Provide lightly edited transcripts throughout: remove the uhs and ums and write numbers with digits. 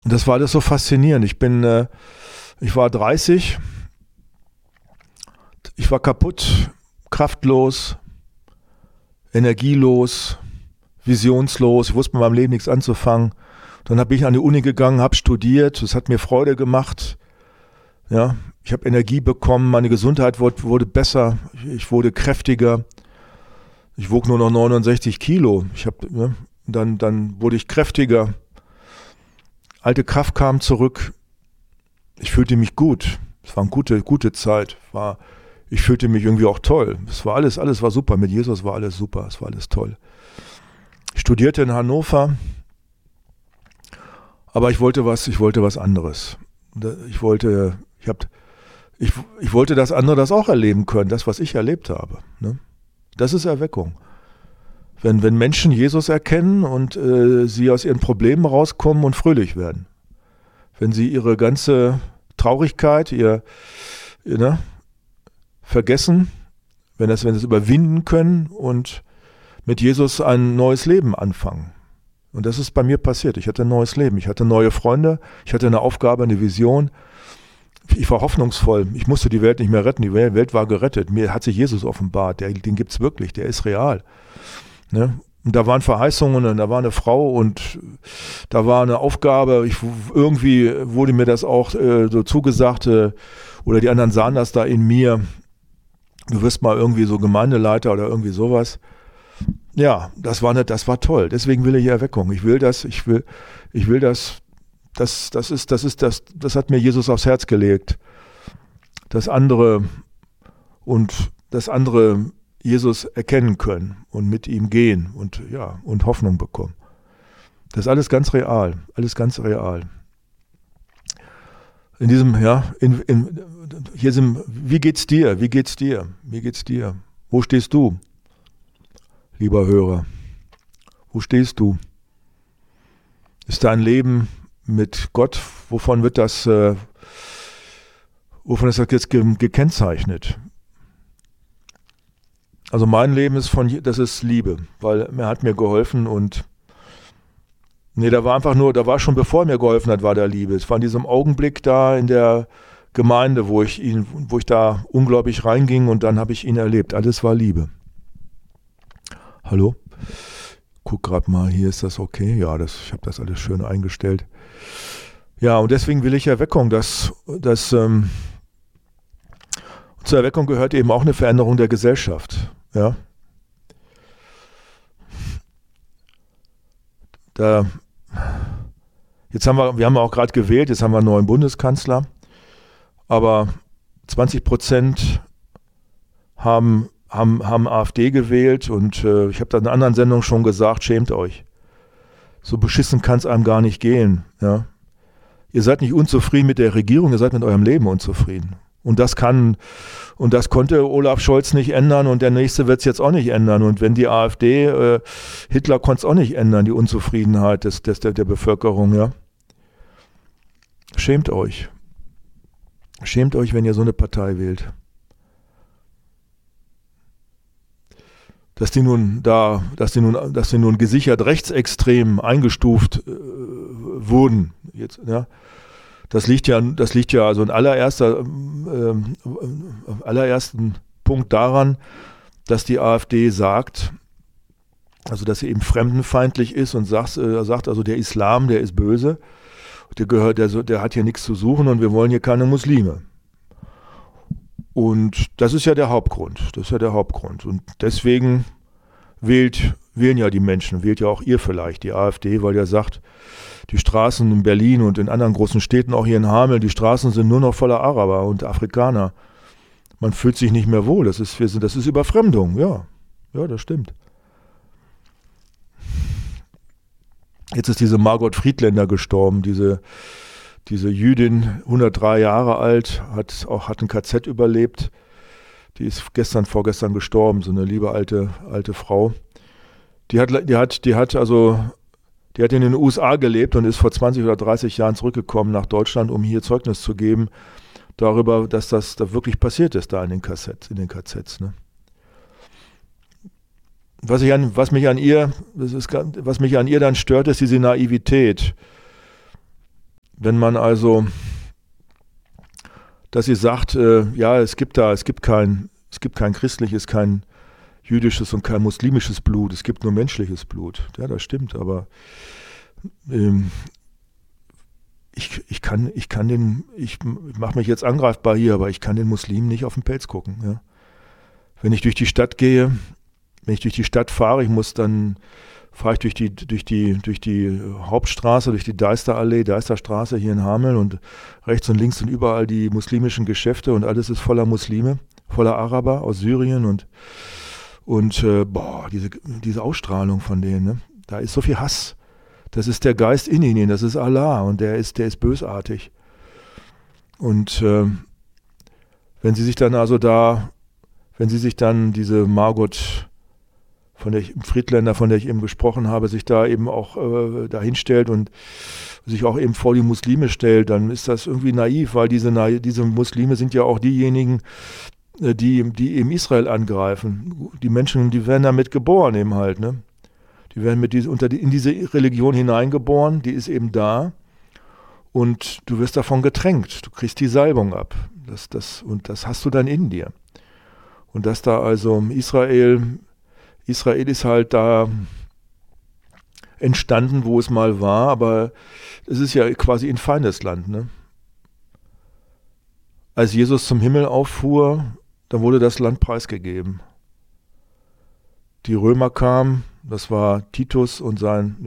das war alles so faszinierend. Ich war 30, ich war kaputt, kraftlos, energielos, visionslos. Ich wusste mit meinem Leben nichts anzufangen. Dann bin ich an die Uni gegangen, habe studiert. Das hat mir Freude gemacht. Ja, ich habe Energie bekommen, meine Gesundheit wurde besser, ich wurde kräftiger. Ich wog nur noch 69 Kilo. Dann wurde ich kräftiger. Alte Kraft kam zurück. Ich fühlte mich gut. Es war eine gute Zeit. Ich fühlte mich irgendwie auch toll. Es war alles war super. Mit Jesus war alles super. Es war alles toll. Ich studierte in Hannover, aber ich wollte was anderes. Ich wollte das andere das auch erleben können, das, was ich erlebt habe. Ne? Das ist Erweckung. Wenn Menschen Jesus erkennen und sie aus ihren Problemen rauskommen und fröhlich werden. Wenn sie ihre ganze Traurigkeit, vergessen, wenn sie es überwinden können und mit Jesus ein neues Leben anfangen. Und das ist bei mir passiert. Ich hatte ein neues Leben, ich hatte neue Freunde, ich hatte eine Aufgabe, eine Vision. Ich war hoffnungsvoll. Ich musste die Welt nicht mehr retten. Die Welt war gerettet. Mir hat sich Jesus offenbart. Den gibt es wirklich, der ist real. Ne? Und da waren Verheißungen und da war eine Frau und da war eine Aufgabe. Irgendwie wurde mir das auch so zugesagt oder die anderen sahen das da in mir. Du wirst mal irgendwie so Gemeindeleiter oder irgendwie sowas. Ja, das war toll. Deswegen will ich Erweckung. Ich will das. Das hat mir Jesus aufs Herz gelegt. Das andere Jesus erkennen können und mit ihm gehen und Hoffnung bekommen. Das ist alles ganz real. In diesem, wie geht's dir? Wo stehst du? Lieber Hörer, wo stehst du? Ist dein Leben mit Gott, wovon ist das jetzt gekennzeichnet? Also mein Leben das ist Liebe, weil er hat mir geholfen und da war schon bevor er mir geholfen hat, war da Liebe. Es war in diesem Augenblick da in der Gemeinde, wo ich da unglaublich reinging und dann habe ich ihn erlebt. Alles war Liebe. Hallo? Guck gerade mal, hier ist das okay? Ja, ich habe das alles schön eingestellt. Ja, und deswegen will ich Erweckung, zur Erweckung gehört eben auch eine Veränderung der Gesellschaft. Ja. Wir haben auch gerade gewählt, jetzt haben wir einen neuen Bundeskanzler, aber 20% haben AfD gewählt und ich habe da in einer anderen Sendung schon gesagt, schämt euch. So beschissen kann es einem gar nicht gehen. Ja? Ihr seid nicht unzufrieden mit der Regierung, ihr seid mit eurem Leben unzufrieden. Und das konnte Olaf Scholz nicht ändern und der nächste wird es jetzt auch nicht ändern. Und wenn die AfD, Hitler konnte es auch nicht ändern, die Unzufriedenheit der Bevölkerung. Ja? Schämt euch. Schämt euch, wenn ihr so eine Partei wählt. Dass die nun gesichert rechtsextrem eingestuft wurden. Jetzt, ja. Das liegt ja also in allerersten Punkt daran, dass die AfD sagt, also dass sie eben fremdenfeindlich ist und sagt, also der Islam, der ist böse, der hat hier nichts zu suchen und wir wollen hier keine Muslime. Und das ist ja der Hauptgrund. Und deswegen wählen ja die Menschen, wählt ja auch ihr vielleicht die AfD, weil ihr sagt, die Straßen in Berlin und in anderen großen Städten, auch hier in Hameln, die Straßen sind nur noch voller Araber und Afrikaner. Man fühlt sich nicht mehr wohl. Das ist Überfremdung, ja. Ja, das stimmt. Jetzt ist diese Margot Friedländer gestorben, diese Jüdin, 103 Jahre alt, hat ein KZ überlebt. Die ist vorgestern gestorben, so eine liebe alte Frau. Die hat in den USA gelebt und ist vor 20 oder 30 Jahren zurückgekommen nach Deutschland, um hier Zeugnis zu geben darüber, dass das da wirklich passiert ist da in den KZs. Ne? Was mich an ihr dann stört, ist diese Naivität. wenn man also, dass sie sagt, ja, es gibt kein christliches, kein jüdisches und kein muslimisches Blut, es gibt nur menschliches Blut. Ja, das stimmt, aber ich mache mich jetzt angreifbar hier, aber ich kann den Muslimen nicht auf den Pelz gucken. Ja. Wenn ich durch die Stadt gehe, wenn ich durch die Stadt fahre, fahre ich durch die Hauptstraße, durch die Deisterstraße hier in Hameln, und rechts und links sind überall die muslimischen Geschäfte und alles ist voller Muslime, voller Araber aus Syrien und diese Ausstrahlung von denen, ne? Da ist so viel Hass. Das ist der Geist in ihnen, das ist Allah, und der ist bösartig. Und wenn sie sich dann diese Margot Friedländer, von der ich eben gesprochen habe, sich da eben auch dahin stellt und sich auch eben vor die Muslime stellt, dann ist das irgendwie naiv, weil diese Muslime sind ja auch diejenigen, die eben Israel angreifen. Die Menschen, die werden damit geboren eben halt, ne? Die werden in diese Religion hineingeboren, die ist eben da, und du wirst davon getränkt, du kriegst die Salbung ab. Und das hast du dann in dir. Und dass da also Israel ist halt da entstanden, wo es mal war, aber es ist ja quasi ein Feindesland, ne? Als Jesus zum Himmel auffuhr, da wurde das Land preisgegeben. Die Römer kamen, das war Titus und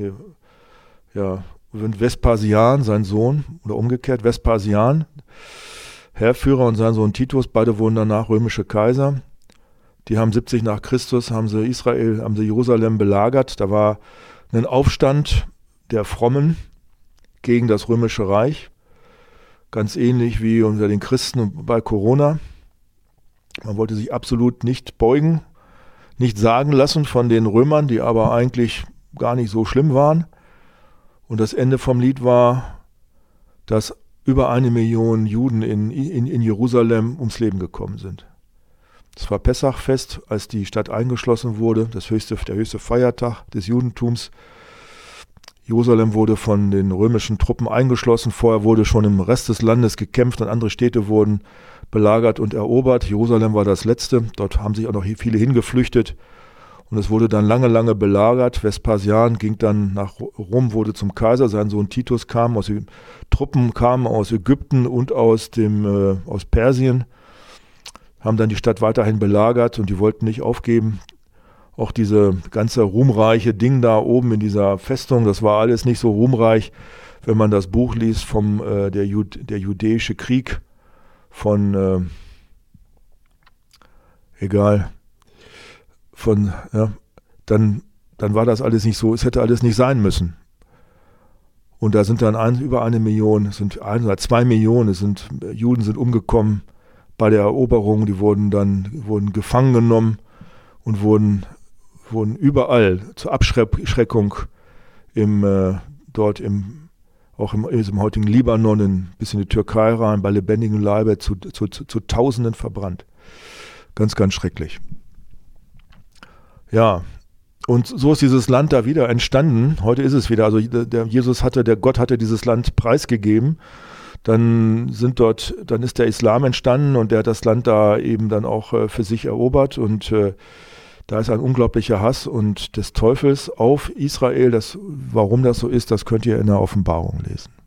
Vespasian, sein Sohn, oder umgekehrt, Vespasian, Heerführer, und sein Sohn Titus, beide wurden danach römische Kaiser. Die haben 70 nach Christus, haben sie Jerusalem belagert. Da war ein Aufstand der Frommen gegen das Römische Reich. Ganz ähnlich wie unter den Christen bei Corona. Man wollte sich absolut nicht beugen, nicht sagen lassen von den Römern, die aber eigentlich gar nicht so schlimm waren. Und das Ende vom Lied war, dass über 1 Million Juden in Jerusalem ums Leben gekommen sind. Es war Pessachfest, als die Stadt eingeschlossen wurde, der höchste Feiertag des Judentums. Jerusalem wurde von den römischen Truppen eingeschlossen. Vorher wurde schon im Rest des Landes gekämpft und andere Städte wurden belagert und erobert. Jerusalem war das letzte. Dort haben sich auch noch viele hingeflüchtet. Und es wurde dann lange, lange belagert. Vespasian ging dann nach Rom, wurde zum Kaiser. Sein Sohn Titus Truppen kamen aus Ägypten und aus Persien, haben dann die Stadt weiterhin belagert und die wollten nicht aufgeben. Auch diese ganze ruhmreiche Ding da oben in dieser Festung, das war alles nicht so ruhmreich, wenn man das Buch liest vom der Judäische Krieg von dann war das alles nicht so, es hätte alles nicht sein müssen. Und da sind dann über 1 Million, es sind 1 oder 2 Millionen, Juden sind umgekommen bei der Eroberung, die wurden gefangen genommen und wurden überall zur Abschreckung auch im heutigen Libanon, bis in die Türkei rein, bei lebendigem Leibe zu Tausenden verbrannt. Ganz, ganz schrecklich. Ja, und so ist dieses Land da wieder entstanden. Heute ist es wieder, also der Gott hatte dieses Land preisgegeben. Dann ist der Islam entstanden und der hat das Land da eben dann auch für sich erobert, und da ist ein unglaublicher Hass und des Teufels auf Israel. Warum das so ist, das könnt ihr in der Offenbarung lesen.